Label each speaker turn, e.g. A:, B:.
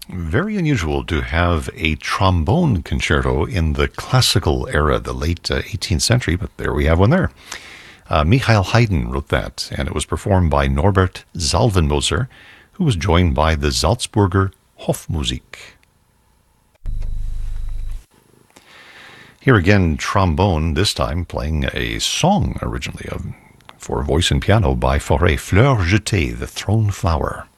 A: Very unusual to have a trombone concerto in the classical era, the late 18th century, but there we have one there. Michael Haydn wrote that, and it was performed by Norbert Salvenmoser, who was joined by the Salzburger Hofmusik. Here again, trombone, this time playing a song originally for voice and piano by Fauré, Fleur Jetée, the Thrown Flower.